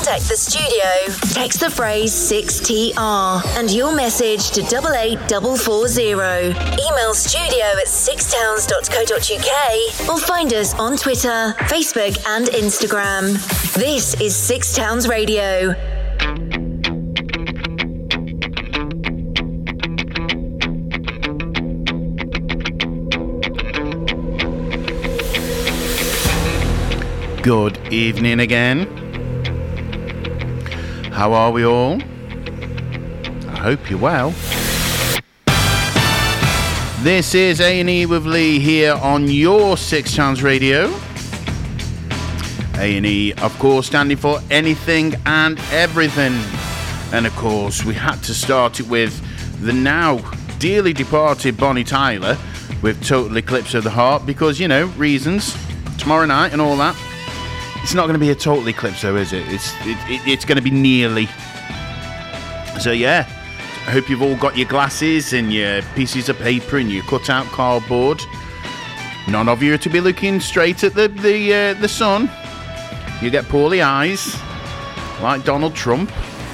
contact the studio, text the phrase 6TR and your message to 88440. Email studio@sixtowns.co.uk or find us on Twitter, Facebook and Instagram. This is Six Towns Radio. Good evening again. How are we all? I hope you're well. This is A&E with Lee here on your Six Towns Radio. A&E, of course, standing for anything and everything. And of course, we had to start it with the now dearly departed Bonnie Tyler with Total Eclipse of the Heart because, you know, reasons. Tomorrow night and all that. It's not going to be a total eclipse, though, is it? It's going to be nearly. So, yeah. I hope you've all got your glasses and your pieces of paper and your cut-out cardboard. None of you are to be looking straight at the sun. You get poorly eyes, like Donald Trump.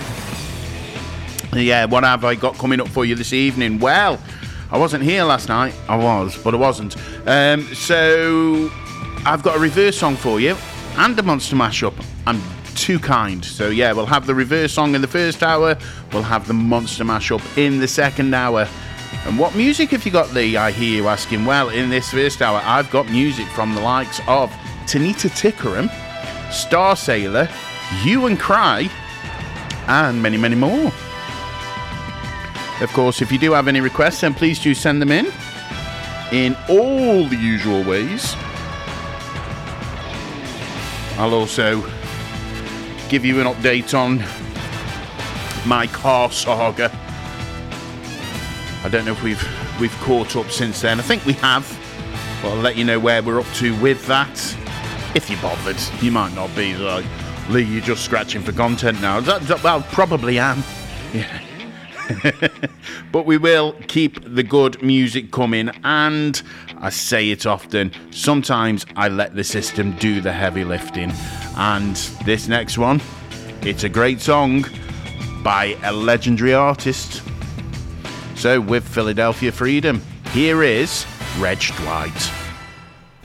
Yeah, what have I got coming up for you this evening? Well, I wasn't here last night. I was, but I wasn't. So, I've got a reverse song for you. And a monster mashup. I'm too kind. So yeah, we'll have the reverse song in the first hour. We'll have the monster mashup in the second hour. And what music have you got, Lee? I hear you asking. Well, in this first hour, I've got music from the likes of Tanita Tikaram, Star Sailor, Hue and Cry, and many, many more. Of course, if you do have any requests, then please do send them in all the usual ways. I'll also give you an update on my car saga. I don't know if we've caught up since then. I think we have. But I'll let you know where we're up to with that. If you're bothered. You might not be. Like, Lee, you're just scratching for content now. Well, probably am. Yeah. But we will keep the good music coming, and I say it often, sometimes I let the system do the heavy lifting, and this next one, it's a great song by a legendary artist. So with Philadelphia Freedom, here is Reg Dwight.